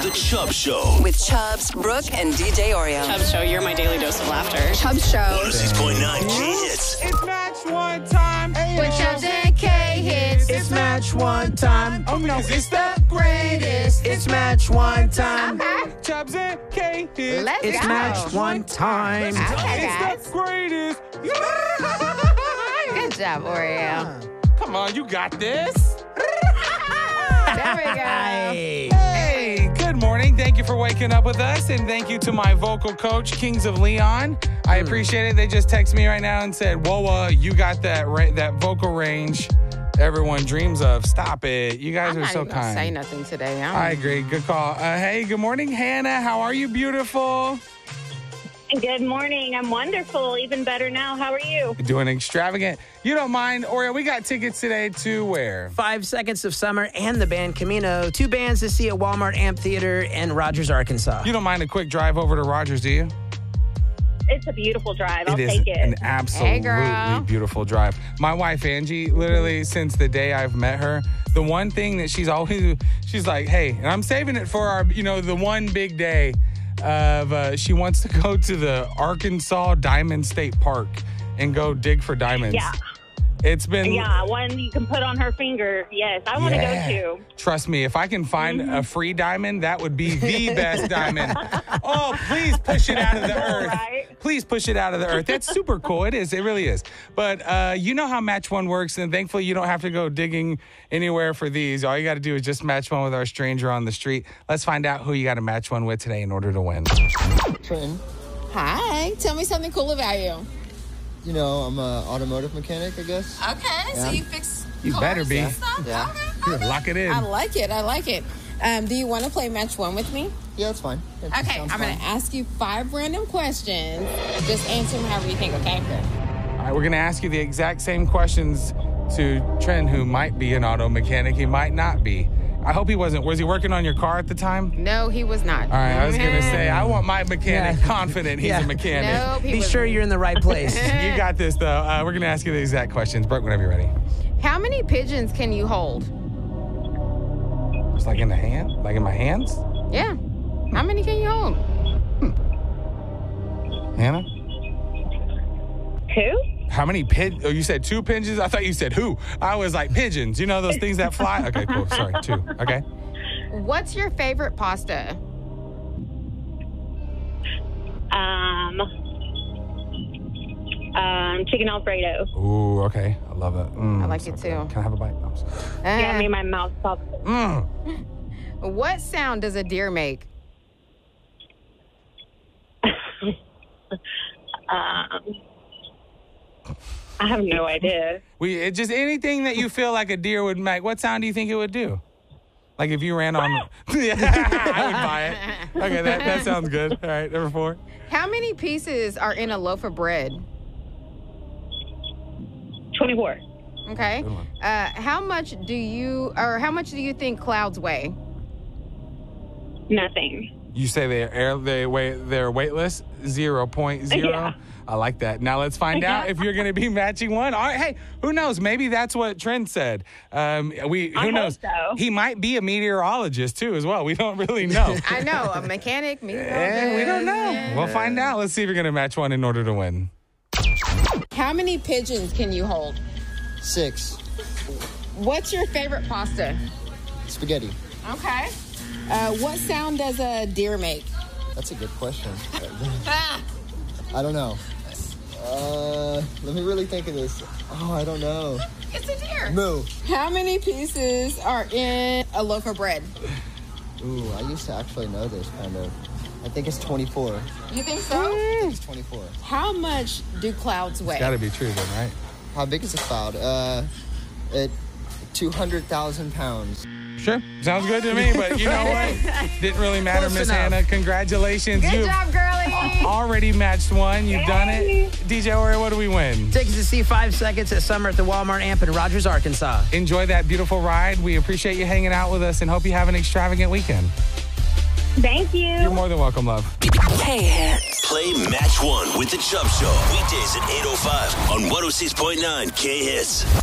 The Chubb Show. With Chubbs, Brooke, and DJ Oreo. Chubbs Show, you're my daily dose of laughter. Chubbs Show. 106.9 K-Hits. It's match one time. With Chubbs and K-Hits. It's match one time. Oh no, it's the greatest. It's match one time. Chubbs and K-Hits. Let's It's go. match one time. Okay, guys. It's the greatest. Good job, Oreo. Come on, you got this. There we go. Hey, good morning. Thank you for waking up with us, and thank you to my vocal coach, Kings of Leon. I appreciate it. They just texted me right now and said, "Whoa, you got that vocal range everyone dreams of. Stop it. You guys are so I'm not even gonna kind." say nothing today. I agree. Good call. Hey, good morning, Hannah. How are you, beautiful? Good morning. I'm wonderful. Even better now. How are you? Doing extravagant. You don't mind, Oreo? We got tickets today to where? 5 Seconds of Summer and the band Camino. 2 bands to see at Walmart Amphitheater in Rogers, Arkansas. You don't mind a quick drive over to Rogers, do you? It's a beautiful drive. I'll It is take it. an absolutely girl. beautiful drive. My wife, Angie, literally since the day I've met her, the one thing that she's like, hey, and I'm saving it for our, the one big day of she wants to go to the Arkansas Diamond State Park and go dig for diamonds. Yeah. It's been... Yeah, one you can put on her finger. Yes, I want to go too. Trust me, if I can find a free diamond, that would be the best diamond. Oh, please push it out of the earth. Right? Please push it out of the earth. That's super cool. It is. It really is. But you know how Match One works, and thankfully you don't have to go digging anywhere for these. All you got to do is just match one with our stranger on the street. Let's find out who you got to match one with today in order to win. Trenton. Hi. Tell me something cool about you. You know, I'm an automotive mechanic, I guess. Okay, so Yeah. you fix You cars better be. and stuff? Yeah. Okay, okay. Lock it in. I like it. Do you want to play match one with me? Yeah, that's fine. That Okay, sounds I'm going to fine. ask you 5 random questions. Just answer them however you think, okay? All right, we're going to ask you the exact same questions to Trent, who might be an auto mechanic. He might not be. I hope he wasn't. Was he working on your car at the time? No, he was not. All right, I was going to say, I want my mechanic Yeah. confident he's Yeah. a mechanic. Nope, he Be was. sure you're in the right place. You got this, though. We're going to ask you the exact questions. Brooke, whenever you're ready. How many pigeons can you hold? Just like in the hand? Like in my hands? Yeah. How many can you hold? Hannah? Who? How many Oh, you said 2 pigeons? I thought you said who? I was like, pigeons. You know those things that fly? Okay, cool. Sorry, 2. Okay. What's your favorite pasta? Chicken Alfredo. Ooh, okay. I love it. I like it so too. good. Can I have a bite? No, I'm sorry. Yeah, made my mouth pop. What sound does a deer make? I have no idea. Just anything that you feel like a deer would make. What sound do you think it would do? Like if you ran on... Yeah, I would buy it. Okay, that sounds good. All right, number 4. How many pieces are in a loaf of bread? 24. Okay. Good one. How much do you think clouds weigh? Nothing. You say they're weightless? 0.0? Yeah. I like that. Now let's find out if you're going to be matching one. All right, hey, who knows? Maybe that's what Trent said. Who knows? hope so. He might be a meteorologist too, as well. We don't really know. I know, a mechanic, me. We don't know. We'll find out. Let's see if you're going to match one in order to win. How many pigeons can you hold? 6. What's your favorite pasta? Spaghetti. Okay. What sound does a deer make? That's a good question. I don't know. Let me really think of this. Oh, I don't know. It's a deer. Moo. How many pieces are in a loaf of bread? Ooh, I used to actually know this, kind of. I think it's 24. You think so? It's 24. How much do clouds weigh? Got to be true then, right? How big is a cloud? 200,000 pounds. Sure. Sounds good to me, but you know what? Didn't really matter, Close Miss enough. Hannah. Congratulations. Good You've job, girlie. already matched one. You've done it. DJ Oreo, what do we win? Tickets to see 5 Seconds at Summer at the Walmart Amp in Rogers, Arkansas. Enjoy that beautiful ride. We appreciate you hanging out with us and hope you have an extravagant weekend. Thank you. You're more than welcome, love. K-Hits. Play Match One with The Chubb Show. Weekdays at 8:05 on 106.9 K-Hits.